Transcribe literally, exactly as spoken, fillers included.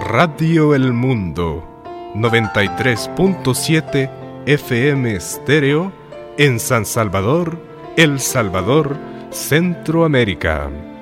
Radio El Mundo, noventa y tres punto siete F M estéreo en San Salvador, El Salvador, Centroamérica.